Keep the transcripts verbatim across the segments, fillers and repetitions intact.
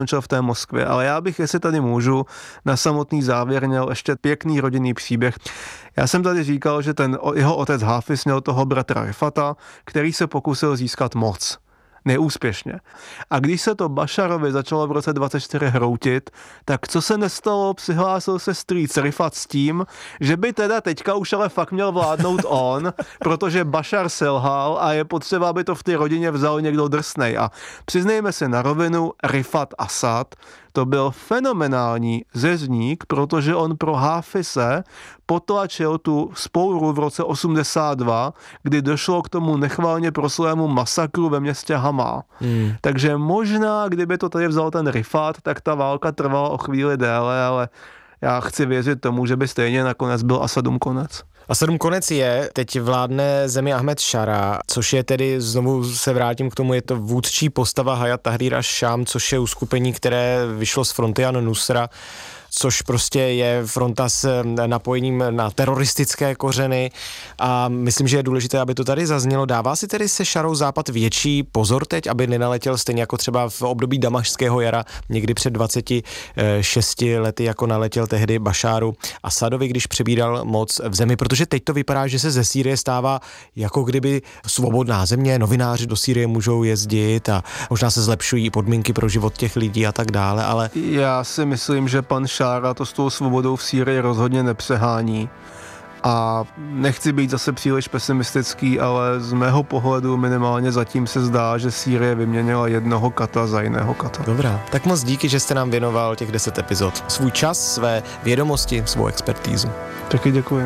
v té Moskvě, ale já bych, jestli tady můžu, na samotný závěr měl ještě pěkný rodinný příběh. Já jsem tady říkal, že ten jeho otec Hafiz měl toho bratra Rifata, který se pokusil získat moc. Neúspěšně. A když se to Bašarovi začalo v roce dvacet čtyři hroutit, tak co se nestalo, přihlásil se strýc Rifat s tím, že by teda teďka už ale fakt měl vládnout on, protože Bašar selhal a je potřeba, aby to v té rodině vzal někdo drsnej. A přiznejme si na rovinu, Rifat Asad to byl fenomenální řezník, protože on pro Hafize potlačil tu spouru v roce osmdesát dva, kdy došlo k tomu nechvalně proslému masakru ve městě Hama. Hmm. Takže možná, kdyby to tady vzal ten Rifat, tak ta válka trvala o chvíli déle, ale já chci věřit tomu, že by stejně nakonec byl Asadům konec. Asadům konec je, teď vládne zemi Ahmed Šara, což je tedy, znovu se vrátím k tomu, je to vůdčí postava Hayat Tahrir ash-Sham, což je uskupení, které vyšlo z fronty An-Nusra, což prostě je fronta s napojením na teroristické kořeny a myslím, že je důležité, aby to tady zaznělo. Dává si tedy se Šarou Západ větší pozor teď, aby nenaletěl stejně jako třeba v období Damašského jara někdy před dvaceti šesti lety, jako naletěl tehdy Bašáru Asadovi, když přebíral moc v zemi, protože teď to vypadá, že se ze Sýrie stává jako kdyby svobodná země, novináři do Sýrie můžou jezdit a možná se zlepšují podmínky pro život těch lidí a tak dále, ale... Já si myslím, že pan Šára to s tou svobodou v Sýrii rozhodně nepřehání. A nechci být zase příliš pesimistický, ale z mého pohledu minimálně zatím se zdá, že Sýrie vyměnila jednoho kata za jiného kata. Dobrá, tak moc díky, že jste nám věnoval těch deset epizod. Svůj čas, své vědomosti, svou expertízu. Taky děkuji.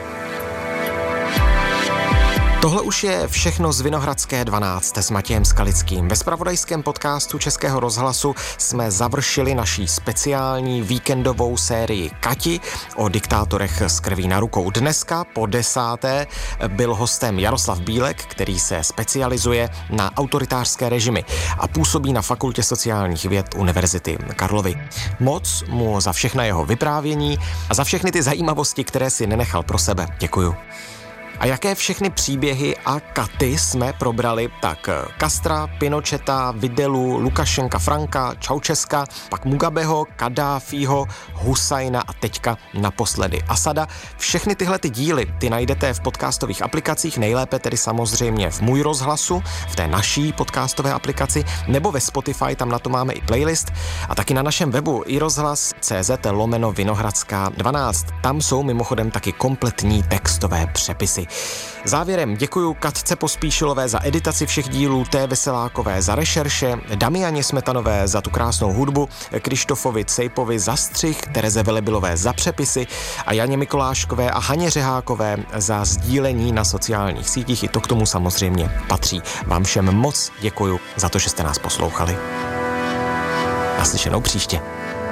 Tohle už je všechno z Vinohradské dvanáct s Matějem Skalickým. Ve zpravodajském podcastu Českého rozhlasu jsme završili naší speciální víkendovou sérii Kati o diktátorech s krví na rukou. Dneska po desáté byl hostem Jaroslav Bílek, který se specializuje na autoritářské režimy a působí na Fakultě sociálních věd Univerzity Karlovy. Moc mu za všechna jeho vyprávění a za všechny ty zajímavosti, které si nenechal pro sebe, děkuju. A jaké všechny příběhy a katy jsme probrali, tak Castra, Pinocheta, Videlu, Lukašenka, Franka, Čaučeska, pak Mugabeho, Kadáfího, Husajna a teďka naposledy Asada. Všechny tyhle ty díly ty najdete v podcastových aplikacích, nejlépe tedy samozřejmě v Můj rozhlasu, v té naší podcastové aplikaci, nebo ve Spotify, tam na to máme i playlist, a taky na našem webu irozhlas tečka cz lomeno Vinohradská dvanáct. Tam jsou mimochodem taky kompletní textové přepisy. Závěrem děkuju Katce Pospíšilové za editaci všech dílů, Té Veselákové za rešerše, Damianě Smetanové za tu krásnou hudbu, Krištofovi Cejpovi za střih, Tereze Velebilové za přepisy a Janě Mikoláškové a Haně Řehákové za sdílení na sociálních sítích. I to k tomu samozřejmě patří. Vám všem moc děkuju za to, že jste nás poslouchali. Naslyšenou příště.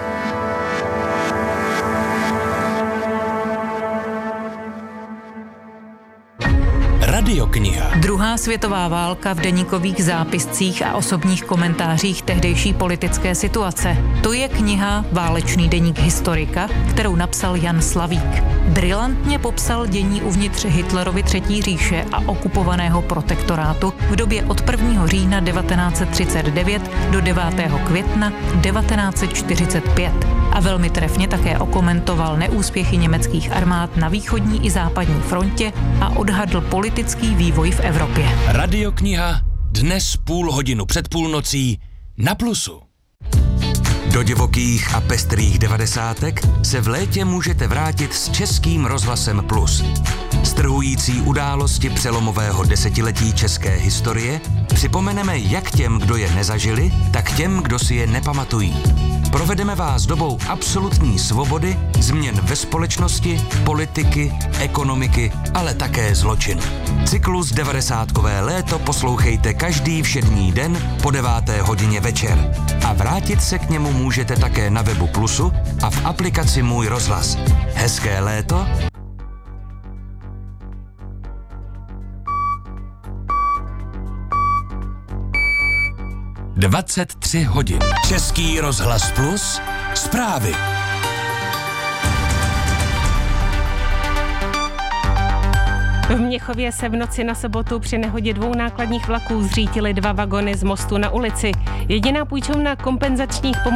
Radiokniha. Druhá světová válka v deníkových zápiscích a osobních komentářích tehdejší politické situace. To je kniha Válečný deník historika, kterou napsal Jan Slavík. Brilantně popsal dění uvnitř Hitlerovy třetí říše a okupovaného protektorátu v době od prvního října devatenáct set třicet devět do devátého května devatenáct set čtyřicet pět. A velmi trefně také okomentoval neúspěchy německých armád na východní i západní frontě a odhadl politický vývoj v Evropě. Radiokniha dnes půl hodinu před půlnocí na Plusu. Do divokých a pestrých devadesátek se v létě můžete vrátit s Českým rozhlasem Plus. Strhující události přelomového desetiletí české historie připomeneme jak těm, kdo je nezažili, tak těm, kdo si je nepamatují. Provedeme vás dobou absolutní svobody, změn ve společnosti, politiky, ekonomiky, ale také zločin. Cyklus devadesátkové léto poslouchejte každý všední den po deváté hodině večer. A vrátit se k němu můžete také na webu Plusu a v aplikaci Můj rozhlas. Hezké léto. dvacet tři hodin. Český rozhlas Plus. Zprávy. V Mnichově se v noci na sobotu při nehodě dvou nákladních vlaků zřítily dva vagony z mostu na ulici. Jediná půjčovna kompenzačních